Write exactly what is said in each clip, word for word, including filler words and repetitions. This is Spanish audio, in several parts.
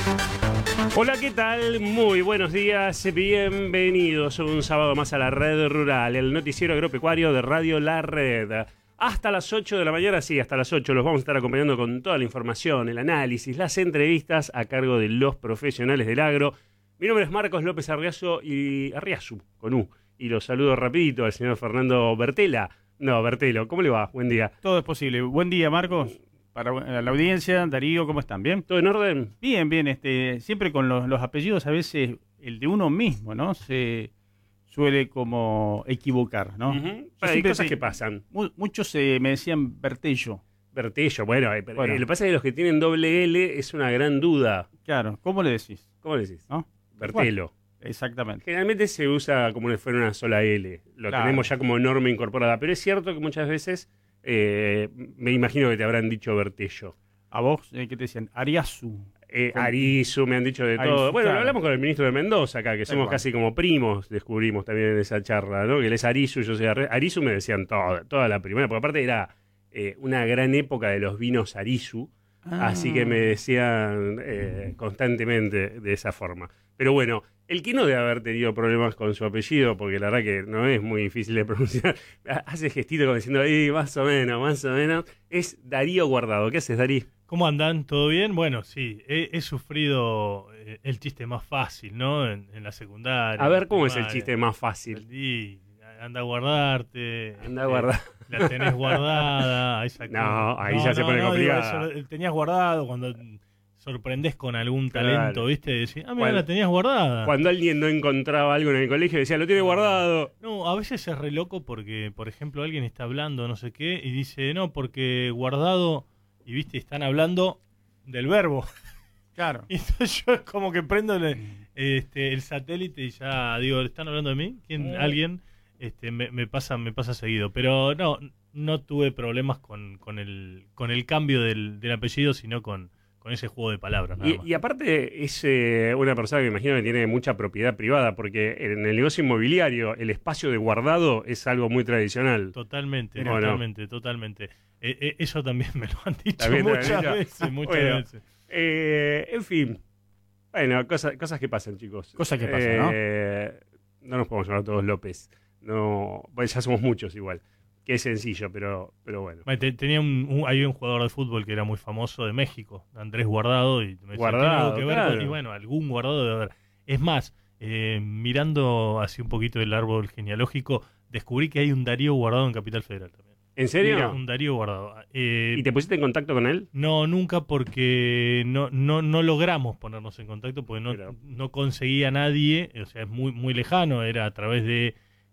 Hola, ¿qué tal? Muy buenos días, bienvenidos un sábado más a la Red Rural, el noticiero agropecuario de Radio La Red. Hasta las ocho de la mañana, sí, hasta las ocho los vamos a estar acompañando con toda la información, el análisis, las entrevistas a cargo de los profesionales del agro. Mi nombre es Marcos López Arriazu y Arriazu, con U, y los saludo rapidito al señor Fernando Bertela. No, Bertelo, ¿cómo le va? Buen día. Todo es posible. Buen día, Marcos. Para la audiencia, Darío, ¿cómo están? ¿Bien? ¿Todo en orden? Bien, bien. Este, siempre con los, los apellidos, a veces el de uno mismo, ¿no? Se suele como equivocar, ¿no? Uh-huh. Hay cosas te, que pasan. Mu- muchos eh, me decían Bertello. Bertello, bueno, eh, Bueno. eh, lo que pasa es que los que tienen doble L es una gran duda. Claro, ¿cómo le decís? ¿Cómo le decís? ¿No? Bertelo. Bueno, exactamente. Generalmente se usa como si fuera una sola L. Lo Claro. tenemos ya como norma incorporada. Pero es cierto que muchas veces eh, me imagino que te habrán dicho Bertello. ¿A vos eh, qué te decían? Ariazu. Eh, Con- Arizu, me han dicho de Arizu, todo. Bueno, claro. lo hablamos con el ministro de Mendoza acá, que Tal somos cual. casi como primos, descubrimos también en esa charla, ¿no? Que él es Arizu, yo soy Arre- Arizu, me decían toda, toda la primera, porque aparte era eh, una gran época de los vinos Arizu, Ah. así que me decían eh, constantemente de esa forma. Pero bueno, el que no debe haber tenido problemas con su apellido, porque la verdad que no es muy difícil de pronunciar, hace gestito como diciendo, ahí más o menos, más o menos, es Darío Guardado. ¿Qué haces, Darí? ¿Cómo andan? ¿Todo bien? Bueno, sí, he, he sufrido eh, el chiste más fácil, ¿no? En, en la secundaria. A ver, ¿cómo es el primaria. chiste más fácil? Y anda a guardarte. Anda a este, guardar. La tenés guardada. Esa No, cosa. ahí ya se pone digo, complicado. eso lo tenías guardado cuando sorprendés con algún Claro. talento, ¿viste? Decís, ah, mira, Cuando- la tenías guardada. Cuando alguien no encontraba algo en el colegio, decía, lo tiene guardado. No, a veces es re loco porque, por ejemplo, alguien está hablando, no sé qué, y dice, no, porque guardado, y viste, están hablando del verbo. Claro. Y entonces yo como que prendo el, este, el satélite y ya digo, ¿están hablando de mí? ¿Quién? ¿Alguien? Este, me, me pasa me pasa seguido. Pero no, no tuve problemas con, con, el, con el cambio del, del apellido, sino con, con ese juego de palabras. Nada Y, más. y aparte es eh, una persona que me imagino que tiene mucha propiedad privada, porque en el negocio inmobiliario el espacio de guardado es algo muy tradicional. Totalmente, ¿O no? totalmente, totalmente. Eh, eh, eso también me lo han dicho También te lo han muchas dicho. veces, muchas Bueno. veces. Eh, en fin, bueno, cosas, cosas que pasan, chicos. Cosas que pasan, ¿no? Eh, no nos podemos llamar todos López. No, pues ya somos muchos igual. Que es sencillo, pero, pero bueno. Bueno, te- Tenía un, un- hay un jugador de fútbol que era muy famoso de México, Andrés Guardado, y me decía, Guardado, ¿tiene algo que ver con-?" claro. Y bueno, algún Guardado debe haber. Es más, eh, mirando así un poquito el árbol genealógico, descubrí que hay un Darío Guardado en Capital Federal también. ¿En serio? Mira, un Darío Guardado. Eh, ¿Y te pusiste en contacto con él? No, nunca, porque no, no, no logramos ponernos en contacto, porque no, Pero- no conseguía a nadie, o sea, es muy, muy lejano, era a través de...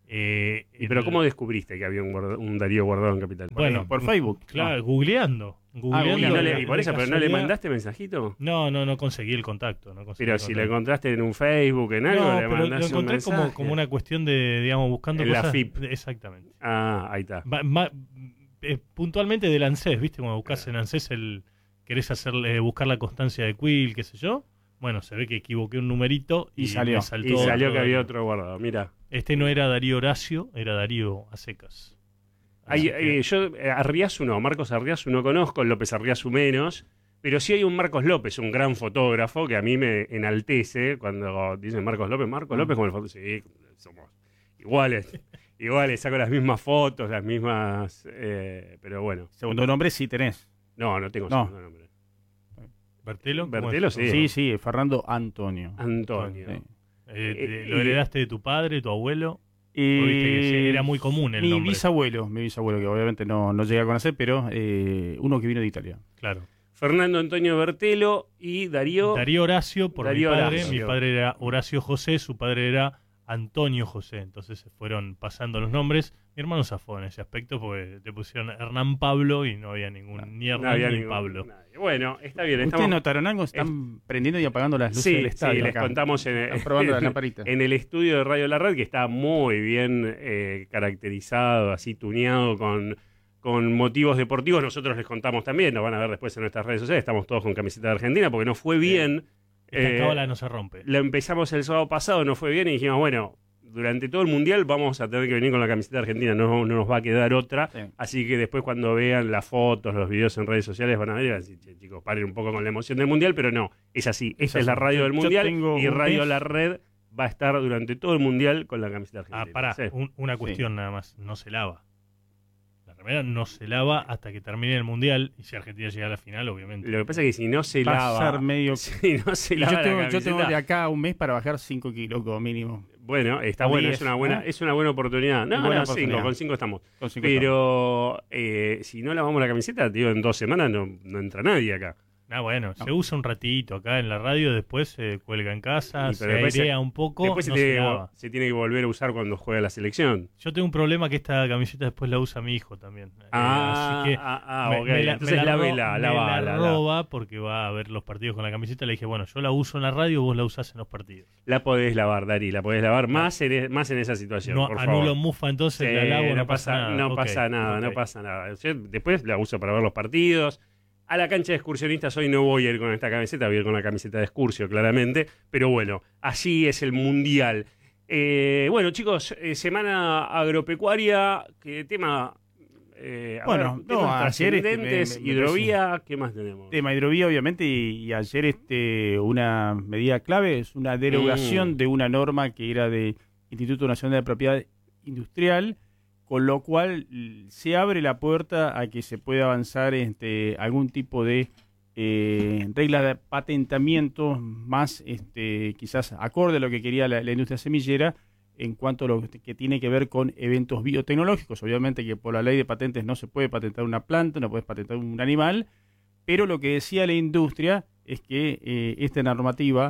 eh, ¿Y pero el- cómo descubriste que había un, guarda- un Darío Guardado en Capital? Bueno, por Facebook. Claro, googleando. googleando Y, no le- de- y por de eso, pero ¿no le casualidad. mandaste mensajito? No, no, no conseguí el contacto. No conseguí Pero el si lo contacto. encontraste en un Facebook, en algo, No, le pero lo mandaste un encontré como, mensaje. como una cuestión de, digamos, buscando En la cosas. F I P. de- Exactamente. Ah, ahí está. Va- ma- eh, puntualmente del ANSES, ¿viste? Cuando buscas en ANSES el querés hacerle, buscar la constancia de Quill, qué sé yo. Bueno, se ve que equivoqué un numerito y, Y salió. me saltó Y salió otro que había Darío. otro guardado, mira. Este no era Darío Horacio, era Darío a secas. Hay, Así que- eh, yo, eh, Arriazu no, Marcos Arriazu no conozco, López Arriazu menos, pero sí hay un Marcos López, un gran fotógrafo que a mí me enaltece cuando dicen Marcos López, Marcos López como el fotógrafo, sí, somos iguales, iguales, saco las mismas fotos, las mismas, eh, pero bueno, Segundo nombre sí tenés. no, no tengo No. segundo nombre. ¿Bertelo? ¿Cómo Bertelo, es? sí. Sí, sí, Fernando Antonio. Antonio. Sí. Eh, te- Eh, ¿Lo y- heredaste de tu padre, tu abuelo? Y Vos viste que sí, era muy común el mi nombre. bisabuelo, mi bisabuelo, que obviamente no, no llegué a conocer, pero eh, uno que vino de Italia. Claro. Fernando Antonio Bertelo y Darío. Darío Horacio, por Darío mi padre. Horacio. Mi padre era Horacio José, su padre era Antonio José. Entonces se fueron pasando los nombres. Mi hermano zafó en ese aspecto porque le pusieron Hernán Pablo y no había ningún No, ni no Hernán había ni ningún- Pablo. nadie. Bueno, está bien. ¿Ustedes Estamos, notaron algo? Están prendiendo y apagando las luces sí, del estadio. sí, les acá. contamos en, Están probando las lamparitas. en el estudio de Radio La Red, que está muy bien eh, caracterizado, así tuneado con, con motivos deportivos. Nosotros les contamos también, nos van a ver después en nuestras redes sociales, estamos todos con camiseta de Argentina porque no fue bien. Esta Eh, cábala no se rompe. Lo empezamos el sábado pasado, no fue bien y dijimos, bueno, durante todo el Mundial vamos a tener que venir con la camiseta argentina, no, no nos va a quedar otra. Sí. Así que después cuando vean las fotos, los videos en redes sociales van a ver y van a decir, chicos, paren un poco con la emoción del Mundial, pero no, es así. Esta es, es la radio del Mundial y Radio La Red va a estar durante todo el Mundial con la camiseta argentina. Ah, pará, sí. un, una cuestión sí. nada más, no se lava. La remera no se lava hasta que termine el Mundial y si Argentina llega a la final, obviamente. Lo que pasa es que si no se va lava... a ser medio... Si no se y lava yo, tengo, la yo tengo de acá a un mes para bajar cinco kilos como mínimo. Bueno, está bueno, es una buena, ¿eh? es una buena oportunidad. No, buena no, oportunidad. Cinco, con cinco estamos. Con cinco Pero estamos. Eh, si no lavamos la camiseta, digo, en dos semanas no, no entra nadie acá. Ah, bueno, no. se usa un ratito acá en la radio, después se cuelga en casa, se airea un poco, después no se, se, tiene, lava. se tiene que volver a usar cuando juega la selección. Yo tengo un problema que esta camiseta después la usa mi hijo también. Ah, eh, así que ah, ah me, okay. me la, Entonces me la, la, ro la, me la, la, la roba porque va a ver los partidos con la camiseta. Le dije, bueno, yo la uso en la radio, vos la usás en los partidos. La podés lavar, Dari, la podés lavar más en, más en esa situación, no, por anulo favor. mufa, entonces sí, la lavo, no, no pasa, pasa nada. No okay, pasa nada, okay. no pasa nada. Yo después la uso para ver los partidos. A la cancha de excursionistas hoy no voy a ir con esta camiseta, voy a ir con la camiseta de excursio, claramente. Pero bueno, así es el Mundial. Eh, bueno, chicos, eh, semana agropecuaria, ¿qué tema? Eh, bueno, ver, no, ayer este, me, me, hidrovía, ¿qué más tenemos? Tema hidrovía, obviamente, y, y ayer este una medida clave es una derogación mm. de una norma que era de Instituto Nacional de Propiedad Industrial, con lo cual se abre la puerta a que se pueda avanzar este, algún tipo de eh, regla de patentamiento más este, quizás acorde a lo que quería la, la industria semillera en cuanto a lo que tiene que ver con eventos biotecnológicos. Obviamente que por la ley de patentes no se puede patentar una planta, no puedes patentar un animal, pero lo que decía la industria es que eh, esta normativa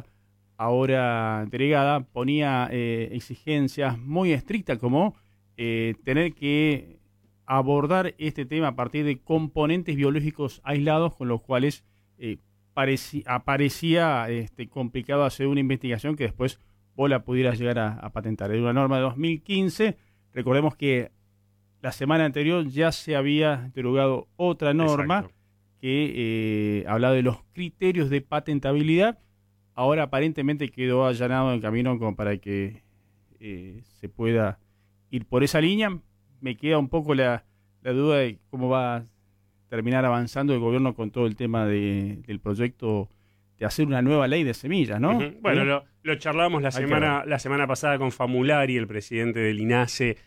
ahora delegada ponía eh, exigencias muy estrictas como Eh, tener que abordar este tema a partir de componentes biológicos aislados, con los cuales eh, pareci aparecía este, complicado hacer una investigación que después vos la pudieras llegar a, a patentar. Era una norma de dos mil quince, recordemos que la semana anterior ya se había derogado otra norma Exacto. que eh, hablaba de los criterios de patentabilidad. Ahora aparentemente quedó allanado el camino como para que eh, se pueda ir por esa línea. Me queda un poco la, la duda de cómo va a terminar avanzando el gobierno con todo el tema de, del proyecto de hacer una nueva ley de semillas, ¿no? Uh-huh. Bueno, ¿Sí? lo, lo charlamos la semana, la semana pasada con Famulari, el presidente del INASE,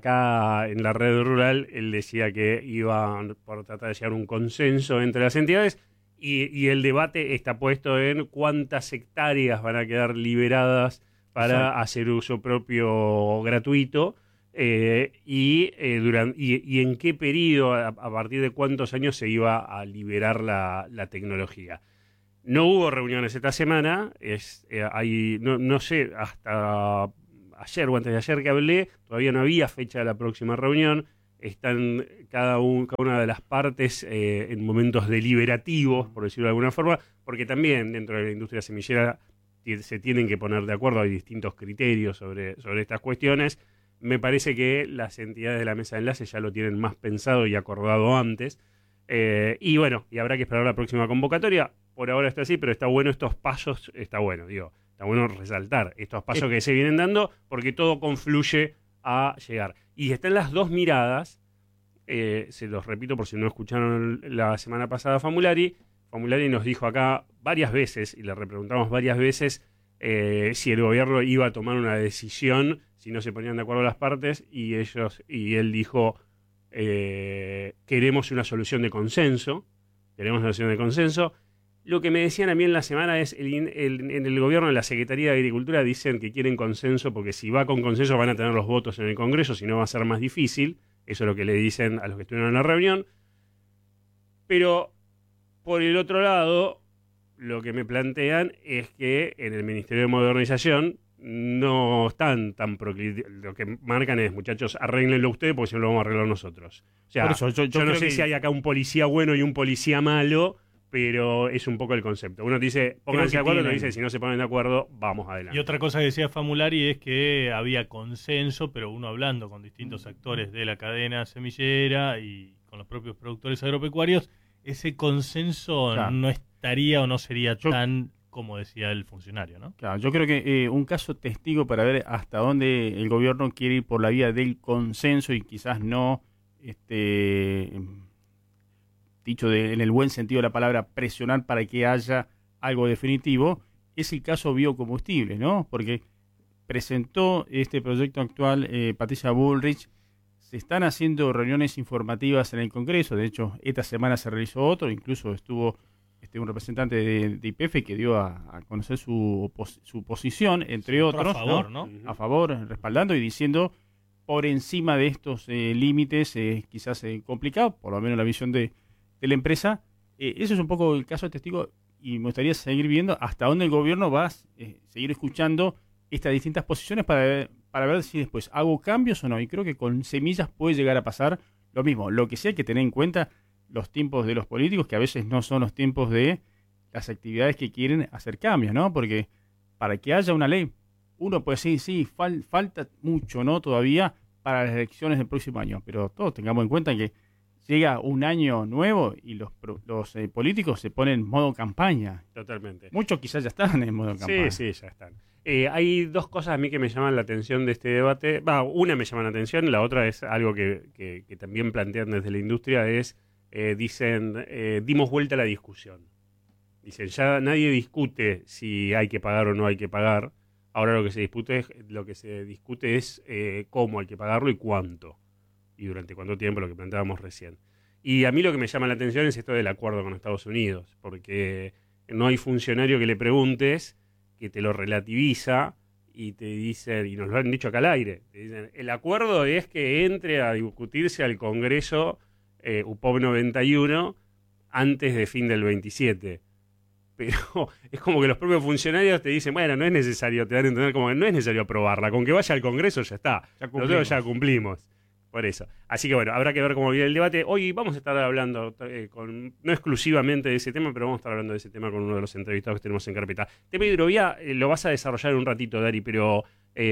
acá en la red rural. Él decía que iba por tratar de llegar a un consenso entre las entidades y, y el debate está puesto en cuántas hectáreas van a quedar liberadas para Exacto. hacer uso propio gratuito. Eh, y, eh, durante, y, y en qué periodo, a, a partir de cuántos años se iba a liberar la, la tecnología. No hubo reuniones esta semana, es, eh, hay, no, no sé, hasta ayer o antes de ayer que hablé, todavía no había fecha de la próxima reunión. Están cada, un, cada una de las partes eh, en momentos deliberativos, por decirlo de alguna forma, porque también dentro de la industria semillera se tienen que poner de acuerdo, hay distintos criterios sobre, sobre estas cuestiones. Me parece que las entidades de la mesa de enlace ya lo tienen más pensado y acordado antes. Eh, y bueno, y habrá que esperar la próxima convocatoria. Por ahora está así, pero está bueno estos pasos, está bueno, digo, está bueno resaltar estos pasos que se vienen dando porque todo confluye a llegar. Y están las dos miradas, eh, se los repito por si no escucharon la semana pasada a Famulari. Famulari nos dijo acá varias veces, y le repreguntamos varias veces, eh, si el gobierno iba a tomar una decisión si no se ponían de acuerdo las partes, y ellos y él dijo, eh, queremos una solución de consenso, queremos una solución de consenso. Lo que me decían a mí en la semana es, el, el, en el gobierno, en la Secretaría de Agricultura, dicen que quieren consenso, porque si va con consenso van a tener los votos en el Congreso, si no va a ser más difícil. Eso es lo que le dicen a los que estuvieron en la reunión. Pero, por el otro lado, lo que me plantean es que en el Ministerio de Modernización no están tan proclives. Lo que marcan es, muchachos, arréglenlo ustedes porque si no lo vamos a arreglar nosotros. O sea, eso, yo, yo, yo no sé que... si hay acá un policía bueno y un policía malo, pero es un poco el concepto. Uno dice, pónganse de acuerdo, otro dice, si no se ponen de acuerdo, vamos adelante. Y otra cosa que decía Famulari es que había consenso, pero uno hablando con distintos actores de la cadena semillera y con los propios productores agropecuarios, ese consenso claro. no estaría o no sería yo, tan como decía el funcionario, ¿no? Claro, yo creo que eh, un caso testigo para ver hasta dónde el gobierno quiere ir por la vía del consenso y quizás no, este, dicho de, en el buen sentido de la palabra, presionar para que haya algo definitivo, es el caso biocombustible, ¿no? Porque presentó este proyecto actual eh, Patricia Bullrich. Se están haciendo reuniones informativas en el Congreso. De hecho, esta semana se realizó otro. Incluso estuvo este, un representante de, de I P F que dio a, a conocer su, su posición, entre sí, otros. A favor, ¿no? ¿no? A favor, respaldando y diciendo por encima de estos eh, límites, eh, quizás eh, complicado, por lo menos la visión de, de la empresa. Eh, ese es un poco el caso de testigo y me gustaría seguir viendo hasta dónde el gobierno va a eh, seguir escuchando estas distintas posiciones para ver, para ver si después hago cambios o no. Y creo que con semillas puede llegar a pasar lo mismo. Lo que sí hay que tener en cuenta los tiempos de los políticos, que a veces no son los tiempos de las actividades que quieren hacer cambios, ¿no? Porque para que haya una ley, uno puede decir, sí, fal, falta mucho, ¿no? Todavía para las elecciones del próximo año. Pero todos tengamos en cuenta que llega un año nuevo y los, los eh, políticos se ponen en modo campaña. Totalmente. Muchos quizás ya están en modo campaña. Sí, sí, ya están. Eh, hay dos cosas a mí que me llaman la atención de este debate. Va, una me llama la atención, la otra es algo que, que, que también plantean desde la industria, es, eh, dicen, eh, dimos vuelta a la discusión. Dicen, ya nadie discute si hay que pagar o no hay que pagar. Ahora lo que se discute es, lo que se discute es eh, cómo hay que pagarlo y cuánto. Y durante cuánto tiempo, lo que planteábamos recién. Y a mí lo que me llama la atención es esto del acuerdo con Estados Unidos, porque no hay funcionario que le preguntes que te lo relativiza y te dicen, y nos lo han dicho acá al aire, te dicen, el acuerdo es que entre a discutirse al Congreso eh, U P O B noventa y uno antes de fin del veintisiete. Pero es como que los propios funcionarios te dicen, bueno, no es necesario, te dan a entender como que no es necesario aprobarla, con que vaya al Congreso ya está, ya nosotros ya cumplimos. Por eso. Así que bueno, habrá que ver cómo viene el debate. Hoy vamos a estar hablando, eh, con, no exclusivamente de ese tema, pero vamos a estar hablando de ese tema con uno de los entrevistados que tenemos en carpeta. Tema hidrovía eh, lo vas a desarrollar en un ratito, Dari, pero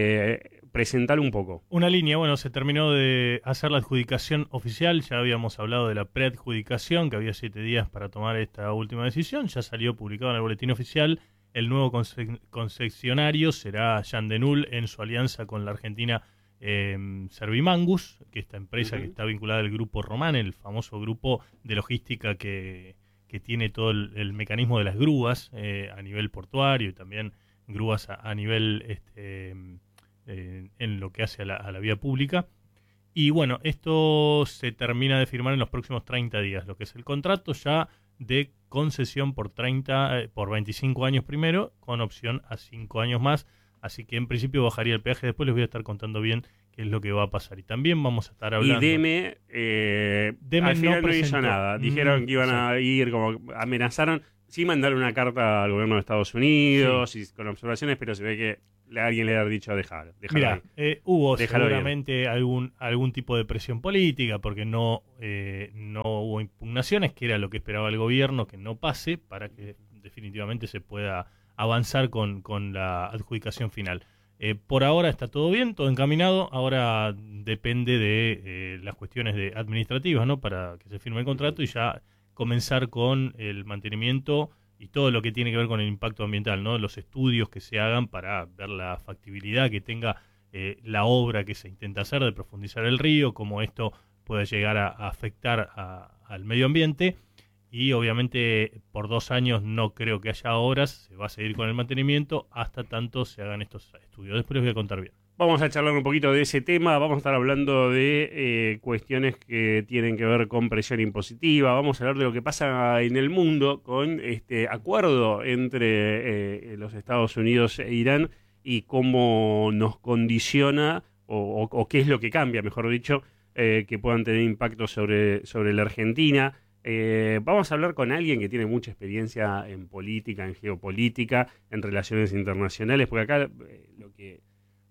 eh, presentalo un poco. Una línea, bueno, se terminó de hacer la adjudicación oficial, ya habíamos hablado de la preadjudicación, que había siete días para tomar esta última decisión, ya salió publicado en el boletín oficial. El nuevo conce- concesionario será Jan de Null en su alianza con la Argentina Eh, Servimangus, que esta empresa uh-huh. que está vinculada al grupo Román, el famoso grupo de logística que, que tiene todo el, el mecanismo de las grúas eh, a nivel portuario y también grúas a, a nivel este, eh, en lo que hace a la, a la vía pública. Y bueno, esto se termina de firmar en los próximos treinta días, lo que es el contrato ya de concesión por treinta, eh, por veinticinco años primero, con opción a cinco años más. Así que en principio bajaría el peaje. Después les voy a estar contando bien qué es lo que va a pasar. Y también vamos a estar hablando... Y Deme, eh, Deme al final no, no hizo nada. Dijeron mm, que iban sí. a ir, como amenazaron. Sí mandaron una carta al gobierno de Estados Unidos sí. y con observaciones, pero se ve que alguien le ha dicho dejar. Mira, eh, hubo déjalo seguramente algún algún tipo de presión política porque no, eh, no hubo impugnaciones, que era lo que esperaba el gobierno, que no pase para que definitivamente se pueda avanzar con, con la adjudicación final. Eh, por ahora está todo bien, todo encaminado. Ahora depende de eh, las cuestiones de administrativas, ¿no? Para que se firme el contrato y ya comenzar con el mantenimiento y todo lo que tiene que ver con el impacto ambiental, ¿no? Los estudios que se hagan para ver la factibilidad que tenga eh, la obra que se intenta hacer de profundizar el río, cómo esto puede llegar a, a afectar a, al medio ambiente. Y obviamente por dos años no creo que haya obras, se va a seguir con el mantenimiento hasta tanto se hagan estos estudios. Después les voy a contar bien. Vamos a charlar un poquito de ese tema, vamos a estar hablando de eh, cuestiones que tienen que ver con presión impositiva, vamos a hablar de lo que pasa en el mundo con este acuerdo entre eh, los Estados Unidos e Irán y cómo nos condiciona o, o, o qué es lo que cambia, mejor dicho, eh, que puedan tener impacto sobre, sobre la Argentina. Eh, vamos a hablar con alguien que tiene mucha experiencia en política, en geopolítica, en relaciones internacionales, porque acá eh, lo que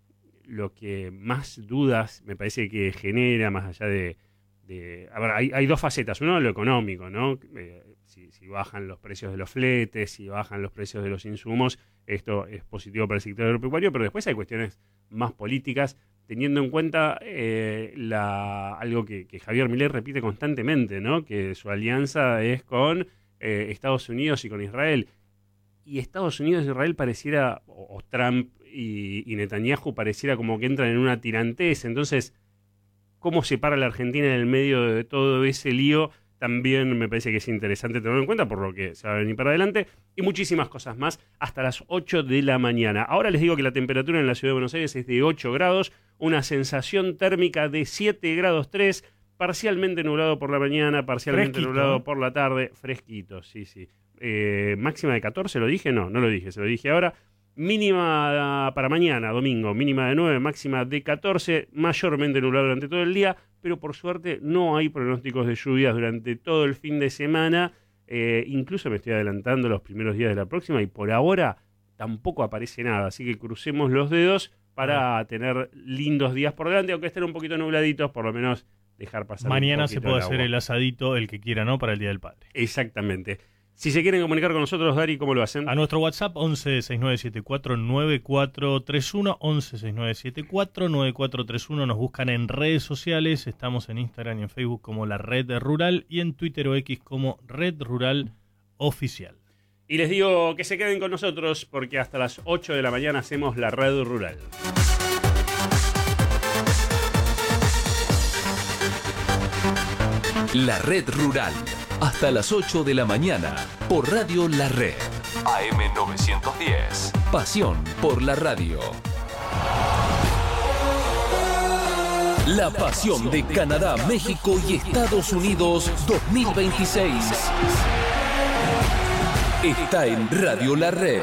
lo que más dudas me parece que genera, más allá de... de a ver, hay, hay dos facetas. Uno, lo económico, ¿no? Eh, si, si bajan los precios de los fletes, si bajan los precios de los insumos, esto es positivo para el sector agropecuario, pero después hay cuestiones más políticas, teniendo en cuenta eh, la, algo que, que Javier Milei repite constantemente, ¿no? Que su alianza es con eh, Estados Unidos y con Israel. y Estados Unidos e Israel pareciera, o, o Trump y, y Netanyahu pareciera como que entran en una tirantez. Entonces, ¿cómo se para la Argentina en el medio de todo ese lío? También me parece que es interesante tenerlo en cuenta por lo que se va a venir para adelante. Y muchísimas cosas más hasta las ocho de la mañana. Ahora les digo que la temperatura en la Ciudad de Buenos Aires es de ocho grados, una sensación térmica de siete grados tres, parcialmente nublado por la mañana, parcialmente Fresquito, nublado ¿no? por la tarde. Fresquito, sí, sí. Eh, máxima de catorce, ¿lo dije? No, no lo dije, se lo dije ahora. Mínima para mañana, domingo, mínima de nueve, máxima de catorce, mayormente nublado durante todo el día, pero por suerte no hay pronósticos de lluvias durante todo el fin de semana. Eh, incluso me estoy adelantando los primeros días de la próxima y por ahora tampoco aparece nada, así que crucemos los dedos para tener lindos días por delante, aunque estén un poquito nubladitos, por lo menos dejar pasar Mañana un se poquito puede el hacer agua. el asadito, el que quiera, ¿no? Para el Día del Padre. Exactamente. Si se quieren comunicar con nosotros, Dari, ¿cómo lo hacen? A nuestro WhatsApp once sesenta y nueve setenta y cuatro noventa y cuatro treinta y uno, once sesenta y nueve setenta y cuatro noventa y cuatro treinta y uno. Nos buscan en redes sociales, estamos en Instagram y en Facebook como La Red Rural y en Twitter o X como Red Rural Oficial. Y les digo que se queden con nosotros porque hasta las ocho de la mañana hacemos La Red Rural. La Red Rural, hasta las ocho de la mañana, por Radio La Red. A M novecientos diez. Pasión por la radio. La pasión de Canadá, México y Estados Unidos dos mil veintiséis. Está en Radio La Red.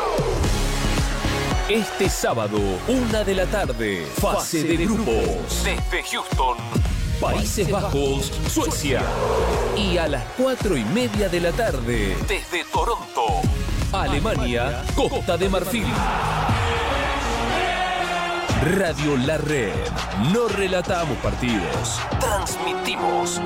Este sábado, una de la tarde, fase de grupos. Desde Houston, Países Bajos, Suecia. Y a las cuatro y media de la tarde, desde Toronto, Alemania, Costa de Marfil. Radio La Red. No relatamos partidos, transmitimos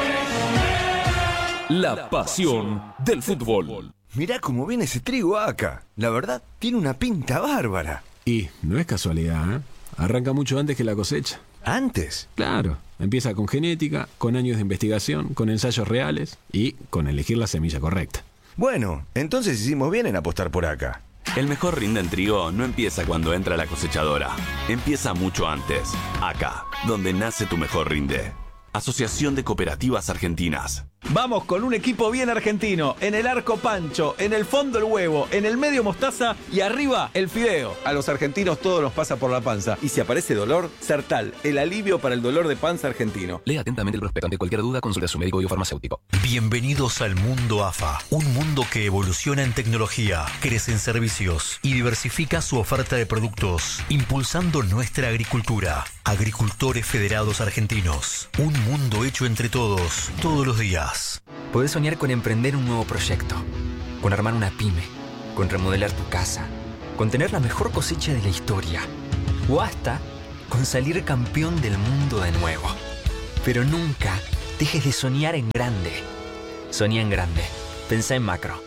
la pasión del fútbol. Mirá cómo viene ese trigo acá. La verdad, tiene una pinta bárbara. Y no es casualidad, ¿eh? Arranca mucho antes que la cosecha. ¿Antes? Claro, empieza con genética, con años de investigación, con ensayos reales y con elegir la semilla correcta. Bueno, entonces hicimos bien en apostar por acá. El mejor rinde en trigo no empieza cuando entra la cosechadora. Empieza mucho antes. Acá, donde nace tu mejor rinde. Asociación de Cooperativas Argentinas. Vamos con un equipo bien argentino. En el arco Pancho, en el fondo el huevo, en el medio mostaza y arriba el fideo. A los argentinos todo nos pasa por la panza. Y si aparece dolor, Sertal, el alivio para el dolor de panza argentino. Lea atentamente el prospecto. Ante cualquier duda, consulte a su médico y o farmacéutico. Bienvenidos al mundo A F A, un mundo que evoluciona en tecnología, crece en servicios y diversifica su oferta de productos, impulsando nuestra agricultura. Agricultores Federados Argentinos, un mundo hecho entre todos, todos los días. Podés soñar con emprender un nuevo proyecto, con armar una pyme, con remodelar tu casa, con tener la mejor cosecha de la historia, o hasta con salir campeón del mundo de nuevo. Pero nunca dejes de soñar en grande. Soñá en grande. Pensá en macro.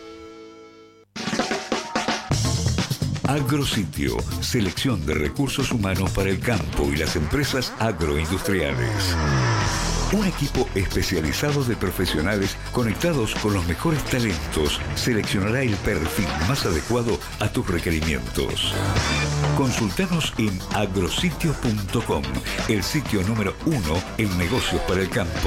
Agrositio, selección de recursos humanos para el campo y las empresas agroindustriales. Un equipo especializado de profesionales conectados con los mejores talentos seleccionará el perfil más adecuado a tus requerimientos. Consultanos en agrositio punto com, el sitio número uno en negocios para el campo.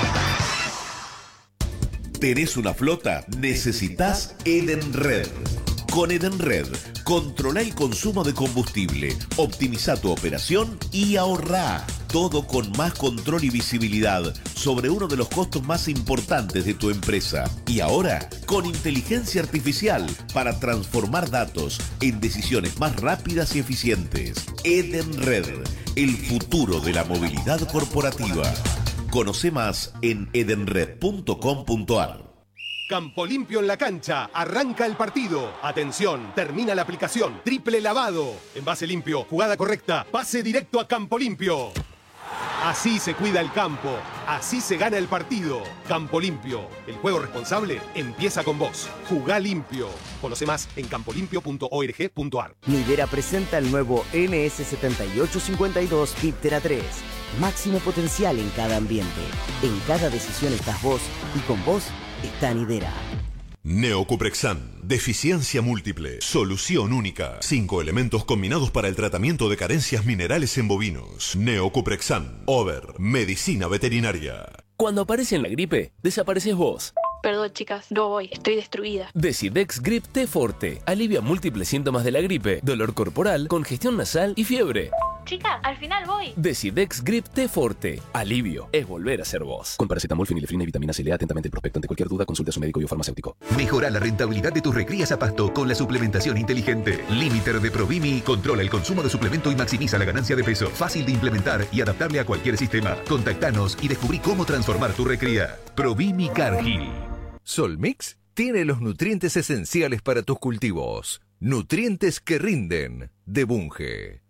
¿Tenés una flota? Necesitas Edenred. Con Edenred, controla el consumo de combustible, optimiza tu operación y ahorrá. Todo con más control y visibilidad sobre uno de los costos más importantes de tu empresa. Y ahora, con inteligencia artificial para transformar datos en decisiones más rápidas y eficientes. Edenred, el futuro de la movilidad corporativa. Conoce más en edenred punto com punto ar. Campo Limpio en la cancha, arranca el partido. Atención, termina la aplicación. Triple lavado. Envase limpio, jugada correcta, pase directo a Campo Limpio. Así se cuida el campo, así se gana el partido. Campo Limpio, el juego responsable empieza con vos. Jugá limpio. Conoce más en campo limpio punto org punto ar. Nidera presenta el nuevo N S setenta y ocho cincuenta y dos Viptera tres. Máximo potencial en cada ambiente. En cada decisión estás vos y con vos está Nidera. Neocuprexan, deficiencia múltiple, solución única. Cinco elementos combinados para el tratamiento de carencias minerales en bovinos. Neocuprexan, Over, medicina veterinaria. Cuando aparece en la gripe, desapareces vos. Perdón, chicas, no voy, estoy destruida. Decidex Grip T Forte alivia múltiples síntomas de la gripe, dolor corporal, congestión nasal y fiebre. Chicas, al final voy. Decidex Grip T Forte. Alivio es volver a ser vos. Con paracetamol, fenilefrina y vitamina C. Lea atentamente el prospecto. Ante cualquier duda, consulte a su médico y o farmacéutico. Mejora la rentabilidad de tus recrías a pasto con la suplementación inteligente. Limiter de Provimi controla el consumo de suplemento y maximiza la ganancia de peso. Fácil de implementar y adaptable a cualquier sistema. Contactanos y descubrí cómo transformar tu recría. Provimi Cargill. Solmix tiene los nutrientes esenciales para tus cultivos. Nutrientes que rinden. De Bunge.